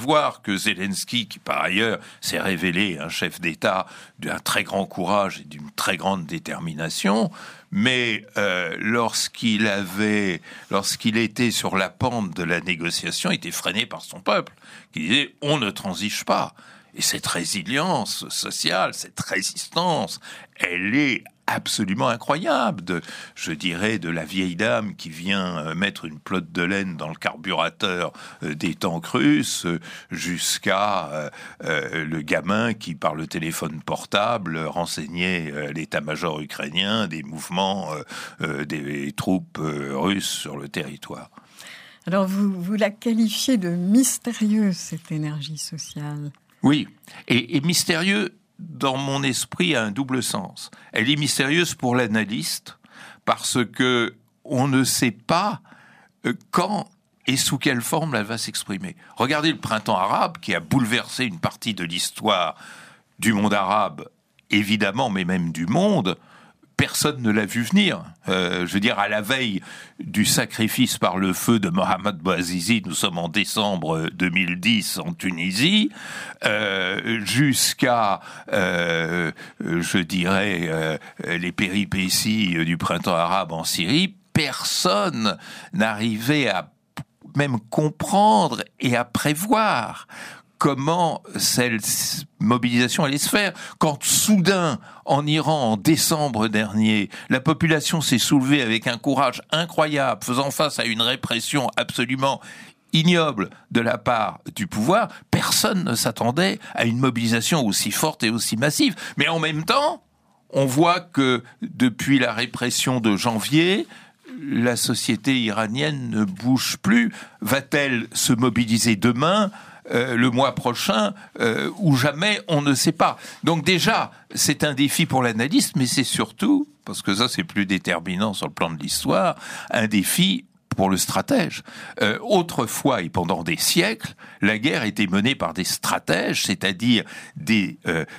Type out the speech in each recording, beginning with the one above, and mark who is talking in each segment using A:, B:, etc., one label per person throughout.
A: Voir que Zelensky, qui par ailleurs s'est révélé un chef d'État d'un très grand courage et d'une très grande détermination, mais lorsqu'il était sur la pente de la négociation, il était freiné par son peuple, qui disait « on ne transige pas ». Et cette résilience sociale, cette résistance, elle est absolument incroyable. Je dirais de la vieille dame qui vient mettre une pelote de laine dans le carburateur des tanks russes, jusqu'à le gamin qui, par le téléphone portable, renseignait l'état-major ukrainien des mouvements des troupes russes sur le territoire.
B: Alors, vous la qualifiez de mystérieuse, cette énergie sociale.
A: Oui, et mystérieux, dans mon esprit, a un double sens. Elle est mystérieuse pour l'analyste, parce que on ne sait pas quand et sous quelle forme elle va s'exprimer. Regardez le printemps arabe, qui a bouleversé une partie de l'histoire du monde arabe, évidemment, mais même du monde. Personne ne l'a vu venir. Je veux dire, à la veille du sacrifice par le feu de Mohamed Bouazizi, nous sommes en décembre 2010 en Tunisie, jusqu'à, je dirais, les péripéties du printemps arabe en Syrie, personne n'arrivait à même comprendre et à prévoir comment cette mobilisation allait se faire. Quand soudain, en Iran, en décembre dernier, la population s'est soulevée avec un courage incroyable, faisant face à une répression absolument ignoble de la part du pouvoir, personne ne s'attendait à une mobilisation aussi forte et aussi massive. Mais en même temps, on voit que depuis la répression de janvier, la société iranienne ne bouge plus. Va-t-elle se mobiliser demain ? Le mois prochain, ou jamais, on ne sait pas. Donc déjà, c'est un défi pour l'analyste, mais c'est surtout, parce que ça c'est plus déterminant sur le plan de l'histoire, un défi pour le stratège. Autrefois et pendant des siècles, la guerre était menée par des stratèges, c'est-à-dire des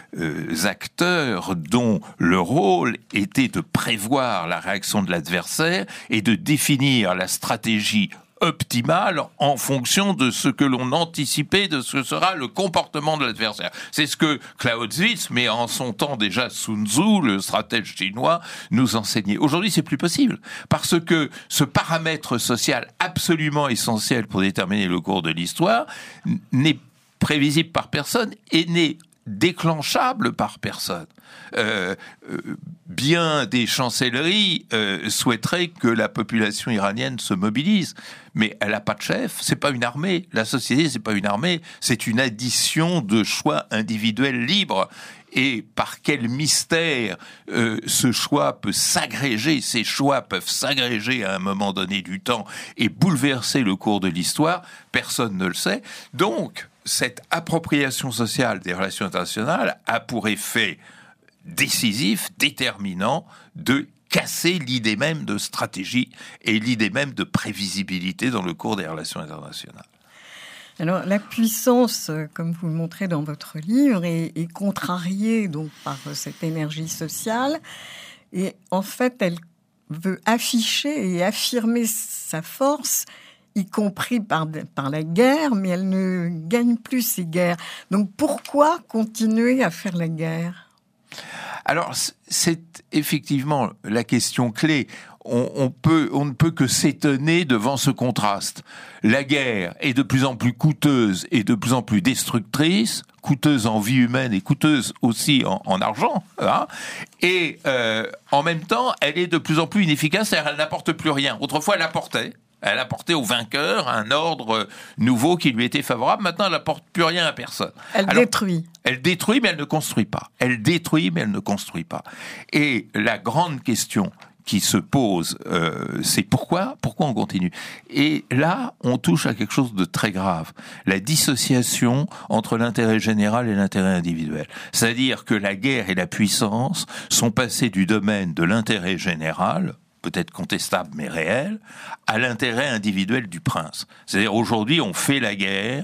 A: acteurs dont le rôle était de prévoir la réaction de l'adversaire et de définir la stratégie optimale en fonction de ce que l'on anticipait de ce que sera le comportement de l'adversaire. C'est ce que Clausewitz, mais en son temps déjà Sun Tzu, le stratège chinois, nous enseignait. Aujourd'hui, c'est plus possible, parce que ce paramètre social absolument essentiel pour déterminer le cours de l'histoire n'est prévisible par personne et n'est déclenchable par personne. Bien des chancelleries souhaiteraient que la population iranienne se mobilise, mais elle n'a pas de chef, c'est pas une armée. La société, c'est pas une armée, c'est une addition de choix individuels libres. Et par quel mystère ce choix peut s'agréger, ces choix peuvent s'agréger à un moment donné du temps et bouleverser le cours de l'histoire, personne ne le sait. Donc, cette appropriation sociale des relations internationales a pour effet décisif, déterminant, de casser l'idée même de stratégie et l'idée même de prévisibilité dans le cours des relations internationales.
B: Alors, la puissance, comme vous le montrez dans votre livre, est contrariée donc par cette énergie sociale. Et en fait, elle veut afficher et affirmer sa force, y compris par la guerre, mais elle ne gagne plus ces guerres. Donc, pourquoi continuer à faire la guerre ?
A: Alors, c'est effectivement la question clé. On ne peut que s'étonner devant ce contraste. La guerre est de plus en plus coûteuse et de plus en plus destructrice, coûteuse en vie humaine et coûteuse aussi en argent, hein, et en même temps, elle est de plus en plus inefficace, c'est-à-dire elle n'apporte plus rien. Autrefois, elle apportait au vainqueur un ordre nouveau qui lui était favorable. Maintenant, elle n'apporte plus rien à personne.
B: Elle détruit.
A: Elle détruit, mais elle ne construit pas. Elle détruit, mais elle ne construit pas. Et la grande question qui se pose, c'est pourquoi on continue. Et là, on touche à quelque chose de très grave. La dissociation entre l'intérêt général et l'intérêt individuel. C'est-à-dire que la guerre et la puissance sont passées du domaine de l'intérêt général, peut-être contestable mais réel, à l'intérêt individuel du prince. C'est-à-dire aujourd'hui, on fait la guerre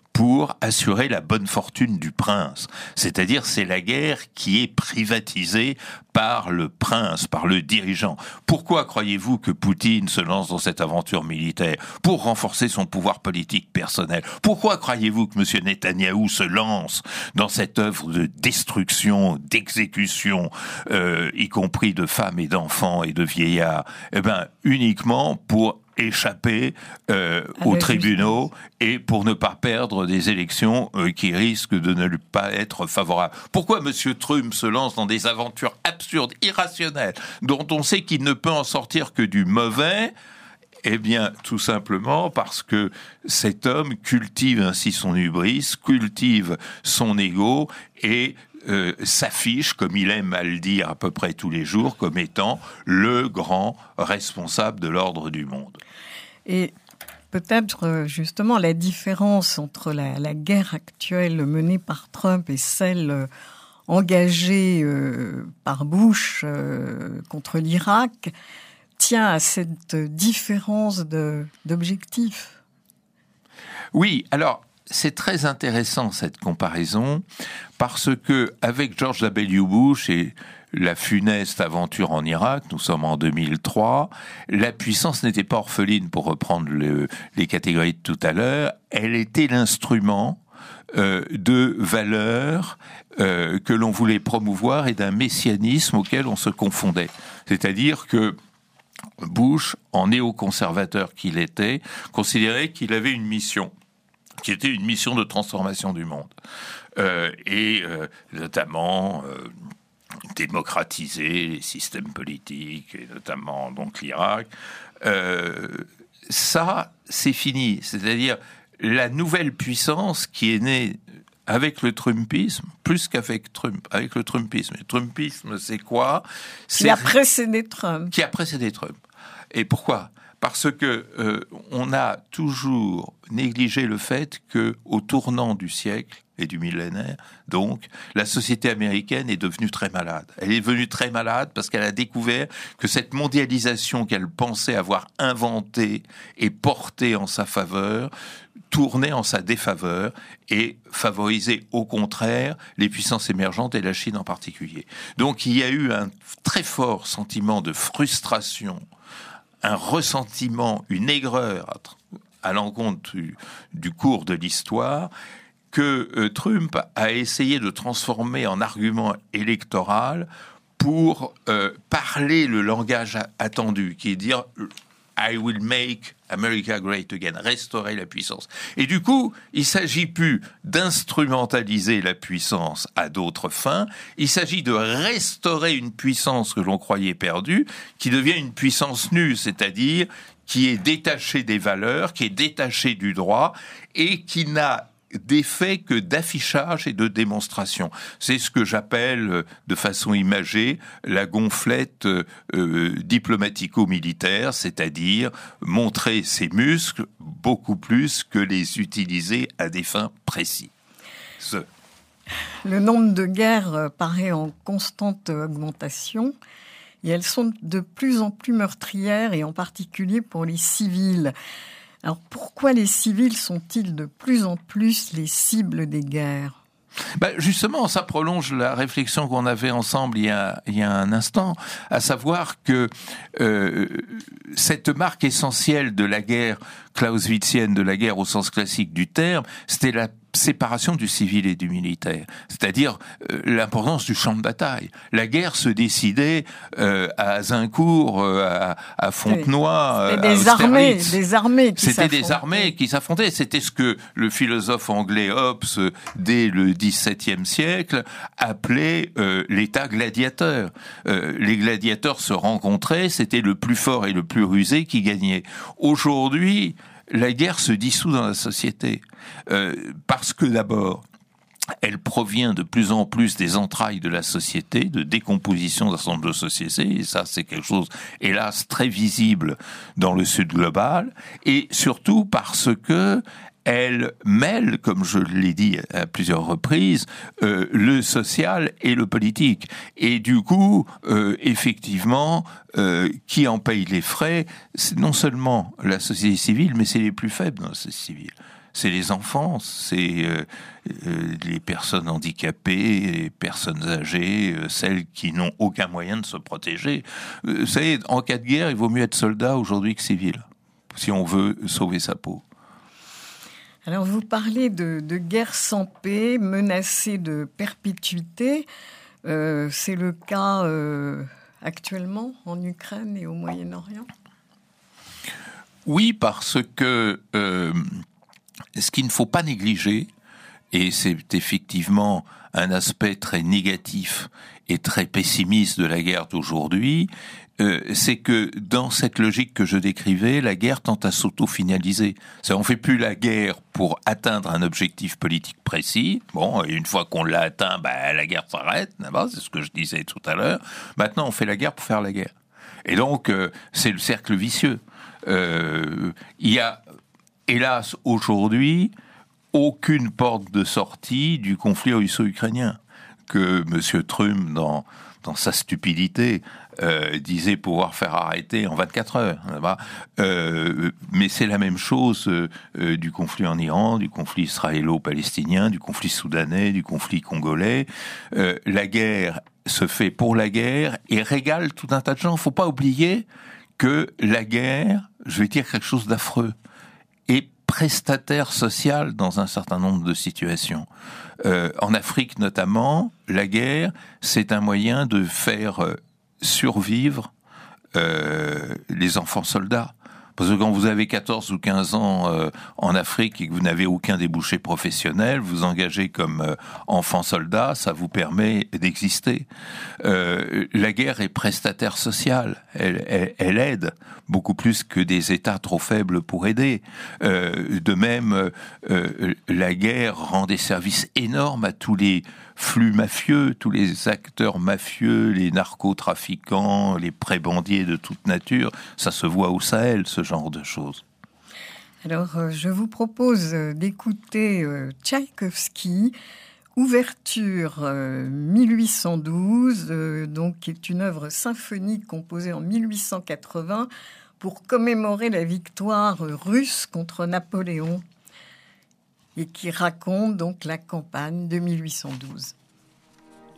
A: pour assurer la bonne fortune du prince. C'est-à-dire, c'est la guerre qui est privatisée par le prince, par le dirigeant. Pourquoi croyez-vous que Poutine se lance dans cette aventure militaire? Pour renforcer son pouvoir politique personnel. Pourquoi croyez-vous que M. Netanyahou se lance dans cette œuvre de destruction, d'exécution, y compris de femmes et d'enfants et de vieillards? Eh ben, uniquement pour échapper aux tribunaux et pour ne pas perdre des élections qui risquent de ne pas être favorables. Pourquoi M. Trump se lance dans des aventures absurdes, irrationnelles, dont on sait qu'il ne peut en sortir que du mauvais? Eh bien, tout simplement parce que cet homme cultive ainsi son hubris, cultive son ego et s'affiche, comme il aime à le dire à peu près tous les jours, comme étant le grand responsable de l'ordre du monde.
B: Et peut-être justement la différence entre la guerre actuelle menée par Trump et celle engagée par Bush contre l'Irak tient à cette différence d'objectifs.
A: Oui, alors c'est très intéressant cette comparaison parce que avec George W. Bush et la funeste aventure en Irak, nous sommes en 2003, la puissance n'était pas orpheline, pour reprendre les catégories de tout à l'heure, elle était l'instrument de valeurs que l'on voulait promouvoir et d'un messianisme auquel on se confondait. C'est-à-dire que Bush, en néoconservateur qu'il était, considérait qu'il avait une mission, qui était une mission de transformation du monde. Notamment démocratiser les systèmes politiques, et notamment donc l'Irak. Ça, c'est fini. C'est-à-dire la nouvelle puissance qui est née avec le Trumpisme, plus qu'avec Trump, avec le Trumpisme. Le Trumpisme, c'est quoi?
B: Qui a précédé Trump.
A: Qui a précédé Trump. Et pourquoi? Parce que on a toujours négligé le fait que, au tournant du siècle et du millénaire, donc, la société américaine est devenue très malade. Elle est devenue très malade parce qu'elle a découvert que cette mondialisation qu'elle pensait avoir inventée et portée en sa faveur tournait en sa défaveur et favorisait au contraire les puissances émergentes et la Chine en particulier. Donc il y a eu un très fort sentiment de frustration, un ressentiment, une aigreur à l'encontre du cours de l'histoire que Trump a essayé de transformer en argument électoral pour parler le langage attendu, qui est dire « I will make America great again », restaurer la puissance. Et du coup, il ne s'agit plus d'instrumentaliser la puissance à d'autres fins, il s'agit de restaurer une puissance que l'on croyait perdue, qui devient une puissance nue, c'est-à-dire qui est détachée des valeurs, qui est détachée du droit, et qui n'a d'effet que d'affichage et de démonstration. C'est ce que j'appelle, de façon imagée, la gonflette diplomatico-militaire, c'est-à-dire montrer ses muscles beaucoup plus que les utiliser à des fins précises.
B: Le nombre de guerres paraît en constante augmentation et elles sont de plus en plus meurtrières, et en particulier pour les civils. Alors pourquoi les civils sont-ils de plus en plus les cibles des guerres ?
A: Justement, ça prolonge la réflexion qu'on avait ensemble il y a un instant, à savoir que cette marque essentielle de la guerre clausewitzienne, de la guerre au sens classique du terme, c'était la séparation du civil et du militaire, c'est-à-dire l'importance du champ de bataille. La guerre se décidait à Azincourt, à Fontenoy, à Austerlitz.
B: Des armées qui
A: s'affrontaient. C'était ce que le philosophe anglais Hobbes, dès le XVIIe siècle, appelait l'état gladiateur. Les gladiateurs se rencontraient, c'était le plus fort et le plus rusé qui gagnait. Aujourd'hui, la guerre se dissout dans la société parce que d'abord, elle provient de plus en plus des entrailles de la société, de décomposition d'un certain nombre de sociétés, et ça c'est quelque chose, hélas, très visible dans le Sud global, et surtout parce que elle mêle, comme je l'ai dit à plusieurs reprises, le social et le politique. Et du coup, effectivement, qui en paye les frais, c'est non seulement la société civile, mais c'est les plus faibles dans la société civile. c'est les enfants, c'est les personnes handicapées, les personnes âgées, celles qui n'ont aucun moyen de se protéger. Vous savez, en cas de guerre, il vaut mieux être soldat aujourd'hui que civil, si on veut sauver sa peau.
B: Alors, vous parlez de guerre sans paix, menacée de perpétuité. C'est le cas actuellement en Ukraine et au Moyen-Orient ?
A: Oui, parce que ce qu'il ne faut pas négliger, et c'est effectivement un aspect très négatif et très pessimiste de la guerre d'aujourd'hui, c'est que dans cette logique que je décrivais, la guerre tend à s'auto-finaliser. On ne fait plus la guerre pour atteindre un objectif politique précis. Bon, et une fois qu'on l'a atteint, la guerre s'arrête, c'est ce que je disais tout à l'heure. Maintenant, on fait la guerre pour faire la guerre. Et donc, c'est le cercle vicieux. Il y a, hélas, aujourd'hui, aucune porte de sortie du conflit russo-ukrainien que M. Trump, dans sa stupidité, disait pouvoir faire arrêter en 24 heures. Mais c'est la même chose du conflit en Iran, du conflit israélo-palestinien, du conflit soudanais, du conflit congolais. La guerre se fait pour la guerre et régale tout un tas de gens. Il ne faut pas oublier que la guerre, je vais dire quelque chose d'affreux, est prestataire social dans un certain nombre de situations. En Afrique notamment, la guerre, c'est un moyen de faire survivre les enfants soldats. Parce que quand vous avez 14 ou 15 ans en Afrique et que vous n'avez aucun débouché professionnel, vous engagez comme enfant soldat, ça vous permet d'exister. La guerre est prestataire social. Elle aide beaucoup plus que des États trop faibles pour aider. De même, la guerre rend des services énormes à tous les flux mafieux, tous les acteurs mafieux, les narcotrafiquants, les prébendiers de toute nature. Ça se voit au Sahel, ce genre de choses.
B: Alors, je vous propose d'écouter Tchaïkovski, Ouverture 1812, donc, qui est une œuvre symphonique composée en 1880 pour commémorer la victoire russe contre Napoléon et qui raconte donc la campagne de 1812.